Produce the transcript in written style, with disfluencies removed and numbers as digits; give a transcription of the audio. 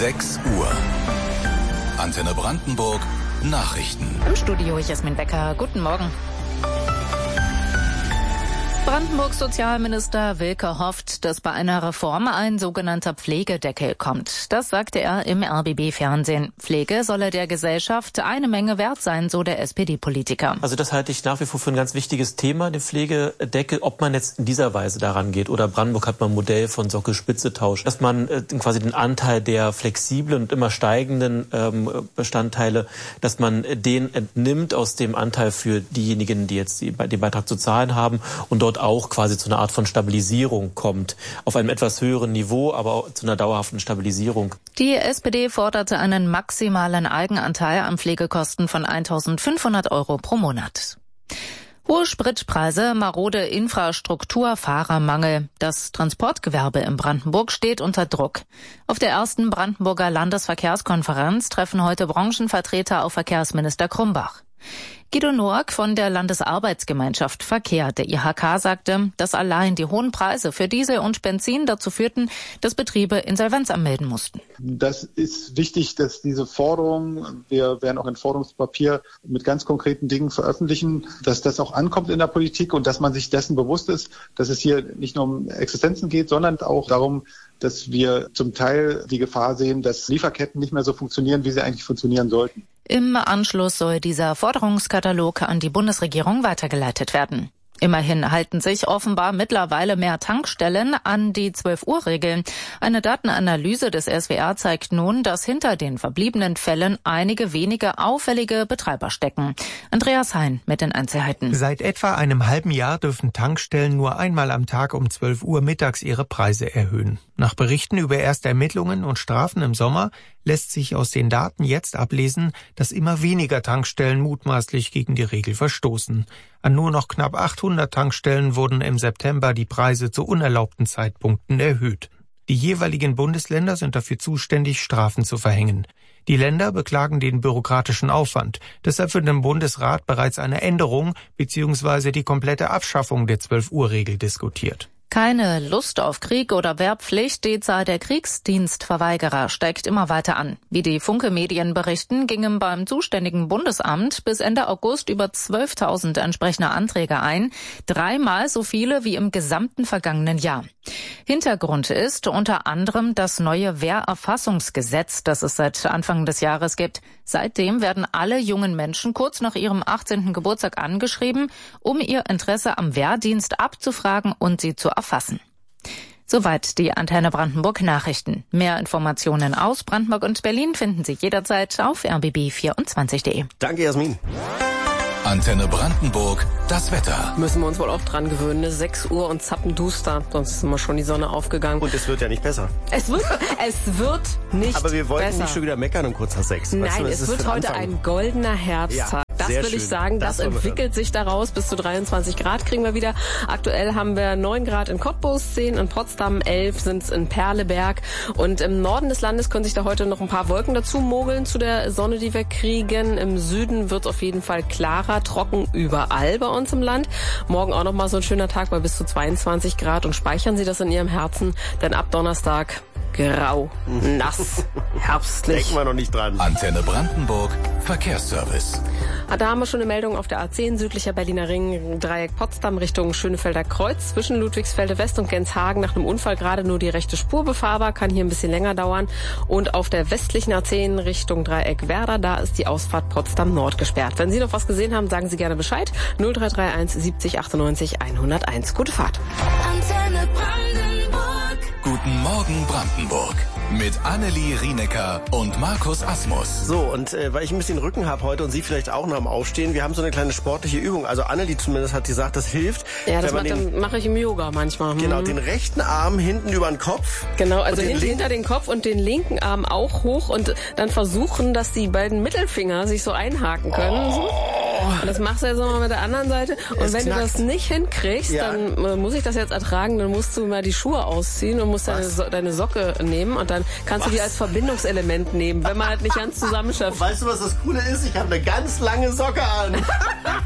6 Uhr. Antenne Brandenburg Nachrichten. Im Studio Jasmin Becker. Guten Morgen. Brandenburgs Sozialminister Wilke hofft, dass bei einer Reform ein sogenannter Pflegedeckel kommt. Das sagte er im RBB-Fernsehen. Pflege solle der Gesellschaft eine Menge wert sein, so der SPD-Politiker. Also das halte ich nach wie vor für ein ganz wichtiges Thema, den Pflegedeckel, ob man jetzt in dieser Weise daran geht. Oder Brandenburg hat mal ein Modell von Sockel-Spitze-Tausch, dass man quasi den Anteil der flexiblen und immer steigenden Bestandteile, dass man den entnimmt aus dem Anteil für diejenigen, die jetzt den Beitrag zu zahlen haben und dort auch quasi zu einer Art von Stabilisierung kommt. Auf einem etwas höheren Niveau, aber auch zu einer dauerhaften Stabilisierung. Die SPD forderte einen maximalen Eigenanteil an Pflegekosten von 1.500 € pro Monat. Hohe Spritpreise, marode Infrastruktur, Fahrermangel. Das Transportgewerbe in Brandenburg steht unter Druck. Auf der ersten Brandenburger Landesverkehrskonferenz treffen heute Branchenvertreter auf Verkehrsminister Krumbach. Guido Noack von der Landesarbeitsgemeinschaft Verkehr der IHK sagte, dass allein die hohen Preise für Diesel und Benzin dazu führten, dass Betriebe Insolvenz anmelden mussten. Das ist wichtig, dass diese Forderungen, wir werden auch ein Forderungspapier mit ganz konkreten Dingen veröffentlichen, dass das auch ankommt in der Politik und dass man sich dessen bewusst ist, dass es hier nicht nur um Existenzen geht, sondern auch darum, dass wir zum Teil die Gefahr sehen, dass Lieferketten nicht mehr so funktionieren, wie sie eigentlich funktionieren sollten. Im Anschluss soll dieser Forderungskatalog an die Bundesregierung weitergeleitet werden. Immerhin halten sich offenbar mittlerweile mehr Tankstellen an die 12-Uhr-Regeln. Eine Datenanalyse des SWR zeigt nun, dass hinter den verbliebenen Fällen einige wenige auffällige Betreiber stecken. Andreas Hein mit den Einzelheiten. Seit etwa einem halben Jahr dürfen Tankstellen nur einmal am Tag um 12 Uhr mittags ihre Preise erhöhen. Nach Berichten über erste Ermittlungen und Strafen im Sommer lässt sich aus den Daten jetzt ablesen, dass immer weniger Tankstellen mutmaßlich gegen die Regel verstoßen. An nur noch knapp 800 Tankstellen wurden im September die Preise zu unerlaubten Zeitpunkten erhöht. Die jeweiligen Bundesländer sind dafür zuständig, Strafen zu verhängen. Die Länder beklagen den bürokratischen Aufwand. Deshalb wird im Bundesrat bereits eine Änderung bzw. die komplette Abschaffung der 12-Uhr-Regel diskutiert. Keine Lust auf Krieg oder Wehrpflicht, die Zahl der Kriegsdienstverweigerer steigt immer weiter an. Wie die Funke-Medien berichten, gingen beim zuständigen Bundesamt bis Ende August über 12.000 entsprechende Anträge ein, 3-mal so viele wie im gesamten vergangenen Jahr. Hintergrund ist unter anderem das neue Wehrerfassungsgesetz, das es seit Anfang des Jahres gibt. Seitdem werden alle jungen Menschen kurz nach ihrem 18. Geburtstag angeschrieben, um ihr Interesse am Wehrdienst abzufragen und sie zu erfassen. Soweit die Antenne Brandenburg Nachrichten. Mehr Informationen aus Brandenburg und Berlin finden Sie jederzeit auf rbb24.de. Danke, Jasmin. Antenne Brandenburg, das Wetter. Müssen wir uns wohl auch dran gewöhnen, ne? 6 Uhr und zappenduster, sonst ist immer schon die Sonne aufgegangen. Und es wird ja nicht besser. Es wird nicht Aber wir wollten besser. nicht schon wieder meckern um kurz nach 6. Nein, weißt du, es wird heute ein goldener Herbsttag. Ja, das sehr will ich schön. sagen, das entwickelt sich daraus. Bis zu 23 Grad kriegen wir wieder. Aktuell haben wir 9 Grad in Cottbus, 10 in Potsdam, 11 sind es in Perleberg. Und im Norden des Landes können sich da heute noch ein paar Wolken dazu mogeln zu der Sonne, die wir kriegen. Im Süden wird es auf jeden Fall klarer, trocken überall bei uns im Land. Morgen auch noch mal so ein schöner Tag bei bis zu 22 Grad. Und speichern Sie das in Ihrem Herzen, denn ab Donnerstag grau, nass, herbstlich. Denken wir noch nicht dran. Antenne Brandenburg, Verkehrsservice. Da haben wir schon eine Meldung auf der A10, südlicher Berliner Ring, Dreieck Potsdam Richtung Schönefelder Kreuz. Zwischen Ludwigsfelde West und Genshagen nach einem Unfall gerade nur die rechte Spur befahrbar, kann hier ein bisschen länger dauern. Und auf der westlichen A10 Richtung Dreieck Werder, da ist die Ausfahrt Potsdam Nord gesperrt. Wenn Sie noch was gesehen haben, sagen Sie gerne Bescheid. 0331 70 98 101. Gute Fahrt. Antenne Brandenburg. Guten Morgen Brandenburg. Mit Annelie Rienecker und Markus Asmus. So, und weil ich ein bisschen Rücken habe heute und Sie vielleicht auch noch am Aufstehen, wir haben so eine kleine sportliche Übung. Also Annelie zumindest hat gesagt, das hilft. Ja, das mache ich im Yoga manchmal. Genau, den rechten Arm hinten über den Kopf. Genau, also hinter den Kopf und den linken Arm auch hoch und dann versuchen, dass die beiden Mittelfinger sich so einhaken können. So. Und das machst du jetzt nochmal mit der anderen Seite. Und wenn du das nicht hinkriegst, dann muss ich das jetzt ertragen, dann musst du mal die Schuhe ausziehen und musst deine Socke nehmen und dann kannst du die als Verbindungselement nehmen, wenn man halt nicht ganz zusammenschafft. Weißt du, was das Coole ist? Ich habe eine ganz lange Socke an.